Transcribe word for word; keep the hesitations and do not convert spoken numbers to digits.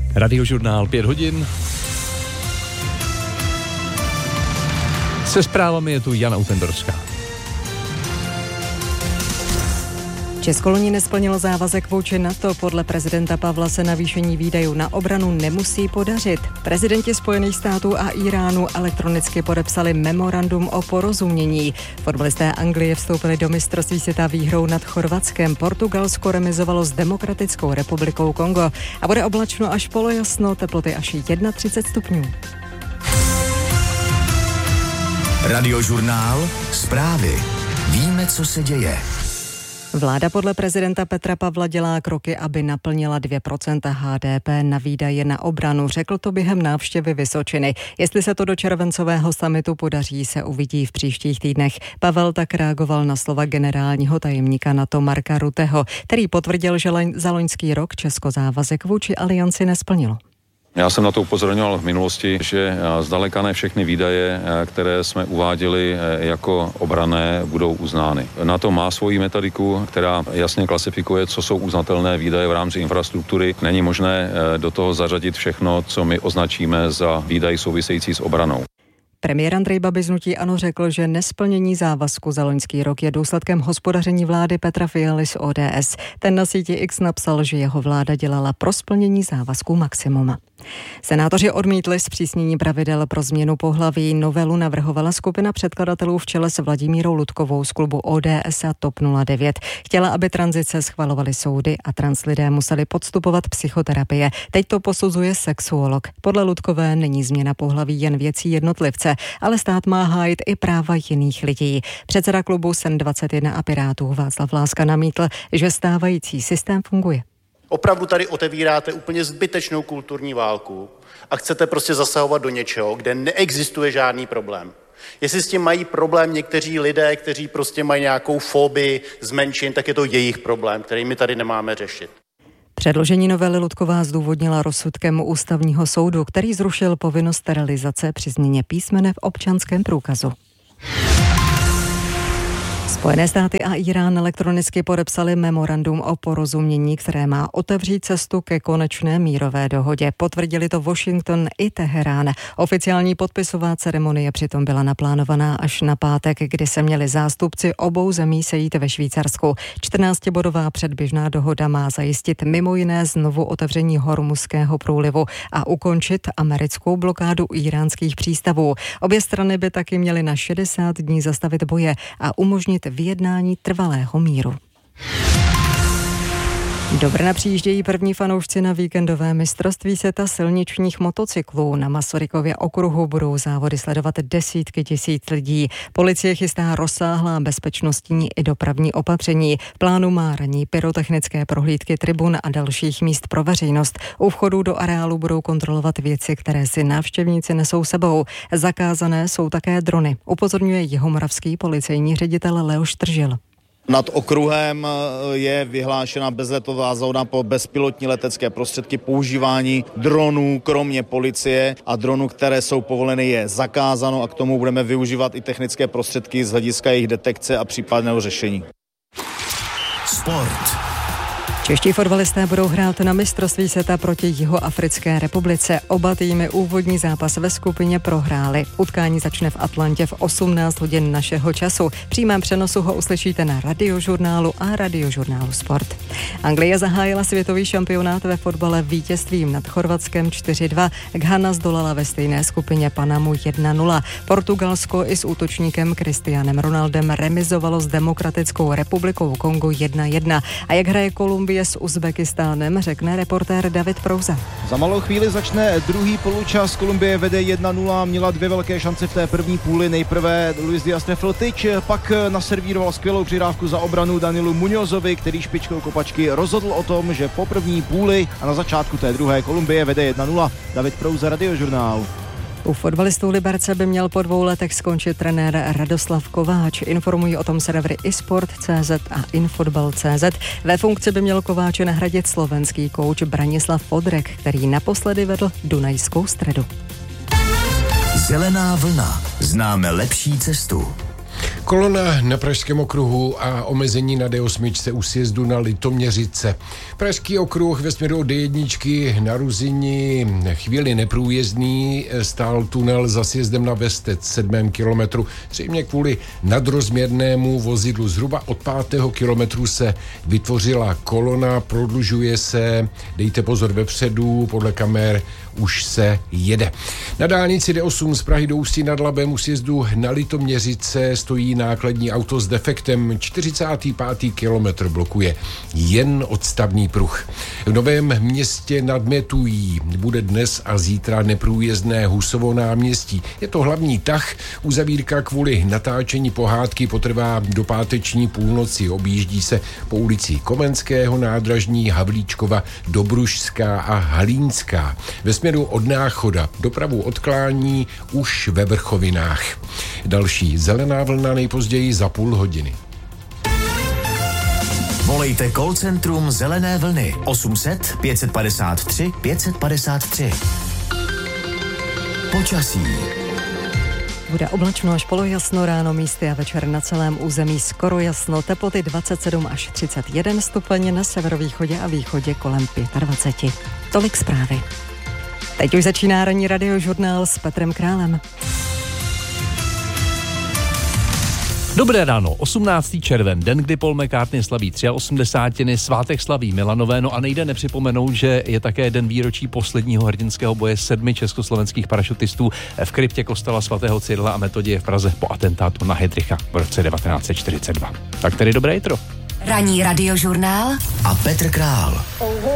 Radiožurnál pět hodin. Se zprávami je tu Jana Utendorská. Česko loni nesplnilo závazek vůči NATO. Podle prezidenta Pavla se navýšení výdajů na obranu nemusí podařit. Prezidenti Spojených států a Iránu elektronicky podepsali memorandum o porozumění. Fotbalisté Anglie vstoupili do mistrovství světa výhrou nad Chorvatskem. Portugalsko remizovalo s Demokratickou republikou Kongo. A bude oblačno až polojasno, teploty až třicet jedna stupňů. Radiožurnál, zprávy. Víme, co se děje. Vláda podle prezidenta Petra Pavla dělá kroky, aby naplnila dvě procenta H D P na výdaje na obranu. Řekl to během návštěvy Vysočiny. Jestli se to do červencového summitu podaří, se uvidí v příštích týdnech. Pavel tak reagoval na slova generálního tajemníka NATO Marka Rutteho, který potvrdil, že za loňský rok Česko závazek vůči alianci nesplnilo. Já jsem na to upozorňoval v minulosti, že zdaleka ne všechny výdaje, které jsme uváděli jako obranné, budou uznány. NATO má svoji metodiku, která jasně klasifikuje, co jsou uznatelné výdaje v rámci infrastruktury. Není možné do toho zařadit všechno, co my označíme za výdaj související s obranou. Premiér Andrej Babiš z hnutí ANO řekl, že nesplnění závazku za loňský rok je důsledkem hospodaření vlády Petra Fialy z O D S. Ten na síti X napsal, že jeho vláda dělala pro splnění závazku maximum. Senátoři odmítli zpřísnění pravidel pro změnu pohlaví. Novelu navrhovala skupina předkladatelů v čele s Vladimírou Ludkovou z klubu O D S a TOP nula devět. Chtěla, aby tranzice schvalovaly soudy a translidé museli podstupovat psychoterapie. Teď to posuzuje sexuolog. Podle Ludkové není změna pohlaví jen věcí jednotlivce, ale stát má hájit i práva jiných lidí. Předseda klubu S E N dvacet jedna a Pirátů Václav Láska namítl, že stávající systém funguje. Opravdu tady otevíráte úplně zbytečnou kulturní válku a chcete prostě zasahovat do něčeho, kde neexistuje žádný problém. Jestli s tím mají problém někteří lidé, kteří prostě mají nějakou fobii z menšin, tak je to jejich problém, který my tady nemáme řešit. Předložení novely Ludková zdůvodnila rozsudkem ústavního soudu, který zrušil povinnost sterilizace při změně písmene v občanském průkazu. Spojené státy a Irán elektronicky podepsali memorandum o porozumění, které má otevřít cestu ke konečné mírové dohodě. Potvrdili to Washington i Teherán. Oficiální podpisová ceremonie přitom byla naplánovaná až na pátek, kdy se měli zástupci obou zemí sejít ve Švýcarsku. čtrnáctibodová předběžná dohoda má zajistit mimo jiné znovu otevření Hormuzského průlivu a ukončit americkou blokádu íránských přístavů. Obě strany by taky měly na šedesát dní zastavit boje a umožnit vyjednání trvalého míru. Do Brna přijíždějí první fanoušci na víkendové mistrovství světa silničních motocyklů. Na Masarykově okruhu budou závody sledovat desítky tisíc lidí. Policie chystá rozsáhlá bezpečnostní i dopravní opatření. V plánu má ranní pyrotechnické prohlídky tribun a dalších míst pro veřejnost. U vchodu do areálu budou kontrolovat věci, které si návštěvníci nesou sebou. Zakázané jsou také drony, upozorňuje jihomoravský policejní ředitel Leoš Tržil. Nad okruhem je vyhlášena bezletová zóna pro bezpilotní letecké prostředky. Používání dronů, kromě policie a dronů, které jsou povoleny, je zakázáno a k tomu budeme využívat i technické prostředky z hlediska jejich detekce a případného řešení. Sport. Čeští fotbalisté budou hrát na mistrovství světa proti Jihoafrické republice. Oba týmy úvodní zápas ve skupině prohráli. Utkání začne v Atlantě v osmnáct hodin našeho času. V přímém přenosu ho uslyšíte na Radiožurnálu a Radiožurnálu Sport. Anglie zahájila světový šampionát ve fotbale vítězstvím nad Chorvatskem čtyři dva. Ghana zdolala ve stejné skupině Panamu jedna nula. Portugalsko i s útočníkem Cristianem Ronaldem remizovalo s Demokratickou republikou Kongo jedna jedna. A jak hraje Kolumbie s Uzbekistánem, řekne reportér David Prouza. Za malou chvíli začne druhý poločas. Kolumbie vede jedna nula, měla dvě velké šance v té první půli. Nejprve Luis Díaz trefil tyč, pak naservíroval skvělou přidávku za obranu Danielu Muñozovi, který špičkou kopačky rozhodl o tom, že po první půli a na začátku té druhé Kolumbie vede jedna nula. David Prouza, Radiožurnál. U fotbalistů Liberce by měl po dvou letech skončit trenér Radoslav Kováč. Informují o tom servery iSport tečka cé zet a infotbal tečka cé zet. Ve funkci by měl Kováče nahradit slovenský kouč Branislav Podrek, který naposledy vedl Dunajskou Středu. Zelená vlna. Známe lepší cestu. Kolona na Pražském okruhu a omezení na D osm u sjezdu na Litoměřice. Pražský okruh ve směru od D jedna na Ruzini chvíli neprůjezdný, stál tunel za sjezdem na Vestec sedmém kilometru, zřejmě kvůli nadrozměrnému vozidlu. Zhruba od pátého kilometru se vytvořila kolona, prodlužuje se, dejte pozor vepředu, podle kamer už se jede. Na dálnici D osm z Prahy do Ústí nad Labem u sjezdu na Litoměřice stojí nákladní auto s defektem, čtyřicátý pátý kilometr blokuje jen odstavný pruh. V Novém Městě nad Metují bude dnes a zítra neprůjezdné Husovo náměstí. Je to hlavní tah, uzavírka kvůli natáčení pohádky potrvá do páteční půlnoci. Objíždí se po ulici Komenského nádražní, Havlíčkova, Dobrušská a Halínská. Ve směru od Náchoda dopravu odklání už ve Vrchovinách. Další zelená vlna nejpozději za půl hodiny. Volejte call centrum Zelené vlny osm set pět padesát tři pět padesát tři. Počasí. Bude oblačno až polojasno, ráno místy a večer na celém území skoro jasno, teploty dvacet sedm až třicet jedna stupeň, na severovýchodě a východě kolem dvacet pět. Tolik zprávy. Teď už začíná ranní radiožurnál s Petrem Králem. Dobré ráno, osmnáctý červen, den, kdy Paul McCartney slaví osmdesátiny tři, svátek slaví Milanové, no a nejde nepřipomenout, že je také den výročí posledního hrdinského boje sedmi československých parašutistů v kryptě kostela svatého Cyrila a Metoděje v Praze po atentátu na Heydricha v roce devatenáct set čtyřicet dva. Tak tedy dobré jitro. Ranní radiožurnál a Petr Král.